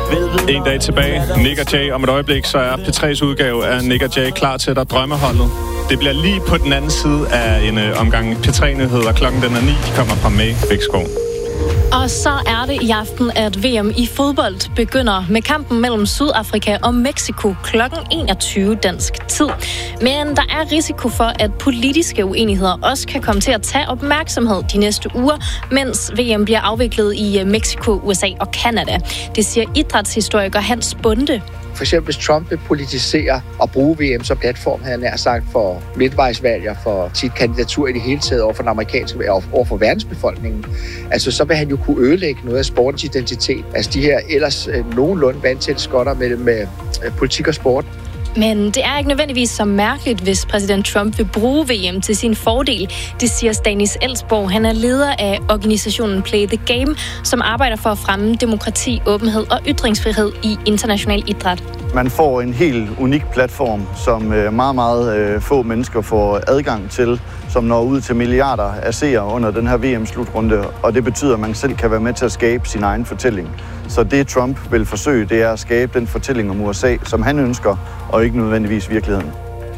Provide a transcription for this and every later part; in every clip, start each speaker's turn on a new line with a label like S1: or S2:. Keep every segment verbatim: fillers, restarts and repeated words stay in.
S1: En dag tilbage. Nick og Jay. Om et øjeblik, så er P tre's udgave af Nick og Jay klar til dig drømmeholdet. Det bliver lige på den anden side af en øh, omgang P tre-nyheder. Klokken den er ni. De kommer fra May Vækskov.
S2: Og så er det i aften, at V M i fodbold begynder med kampen mellem Sydafrika og Mexico klokken enogtyve dansk tid. Men der er risiko for, at politiske uenigheder også kan komme til at tage opmærksomhed de næste uger, mens V M bliver afviklet i Mexico, U S A og Canada. Det siger idrætshistoriker Hans Bunde.
S3: For eksempel hvis Trump vil politisere og bruge V M som platform, havde han nær sagt, for midtvejsvalg for sit kandidatur i det hele taget over for den amerikanske, over for verdensbefolkningen. Altså så vil han jo kunne ødelægge noget af sportens identitet. Altså de her ellers øh, nogenlunde vandtætte skotter mellem øh, politik og sport.
S2: Men det er ikke nødvendigvis så mærkeligt, hvis præsident Trump vil bruge V M til sin fordel. Det siger Stanis Elsborg. Han er leder af organisationen Play the Game, som arbejder for at fremme demokrati, åbenhed og ytringsfrihed i international idræt.
S4: Man får en helt unik platform, som meget, meget få mennesker får adgang til, som når ud til milliarder af seere under den her V M-slutrunde, og det betyder, at man selv kan være med til at skabe sin egen fortælling. Så det Trump vil forsøge, det er at skabe den fortælling om U S A, som han ønsker, og ikke nødvendigvis virkeligheden.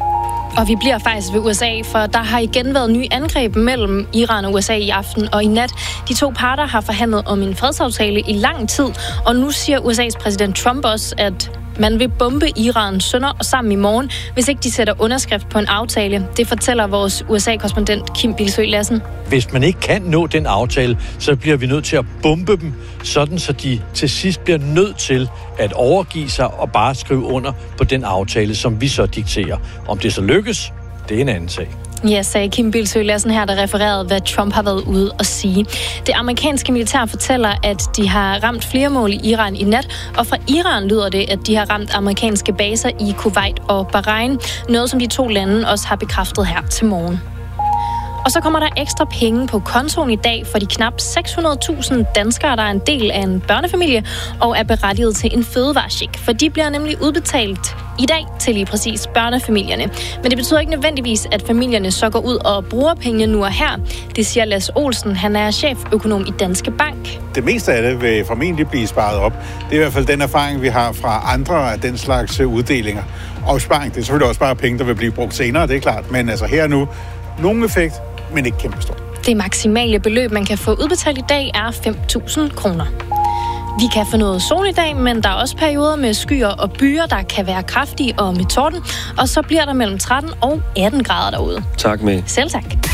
S2: Og vi bliver faktisk ved U S A, for der har igen været nye angreb mellem Iran og U S A i aften og i nat. De to parter har forhandlet om en fredsaftale i lang tid, og nu siger U S A's præsident Trump også, at man vil bombe Iran sønder og sammen i morgen, hvis ikke de sætter underskrift på en aftale. Det fortæller vores U S A-korrespondent Kim Bilsøe Lassen.
S5: Hvis man ikke kan nå den aftale, så bliver vi nødt til at bombe dem, sådan så de til sidst bliver nødt til at overgive sig og bare skrive under på den aftale, som vi så dikterer. Om det så lykkes, det er en anden sag.
S2: Ja, sagde Kim Bilsøe Lassen her, der refererede, hvad Trump har været ude at sige. Det amerikanske militær fortæller, at de har ramt flere mål i Iran i nat, og fra Iran lyder det, at de har ramt amerikanske baser i Kuwait og Bahrain, noget som de to lande også har bekræftet her til morgen. Og så kommer der ekstra penge på kontoen i dag for de knap seks hundrede tusind danskere, der er en del af en børnefamilie og er berettiget til en fødevarecheck. For de bliver nemlig udbetalt i dag til lige præcis børnefamilierne. Men det betyder ikke nødvendigvis, at familierne så går ud og bruger pengene nu og her. Det siger Lasse Olsen, han er cheføkonom i Danske Bank.
S6: Det meste af det vil formentlig blive sparet op. Det er i hvert fald den erfaring, vi har fra andre af den slags uddelinger. Opsparing, det er selvfølgelig også bare penge, der vil blive brugt senere, det er klart. Men altså her nu, nogen effekt, men ikke kæmpestor.
S2: Det maksimale beløb, man kan få udbetalt i dag, er fem tusind kroner. Vi kan få noget sol i dag, men der er også perioder med skyer og byer, der kan være kraftige og med torden. Og så bliver der mellem tretten og atten grader derude.
S7: Tak med.
S2: Selv tak.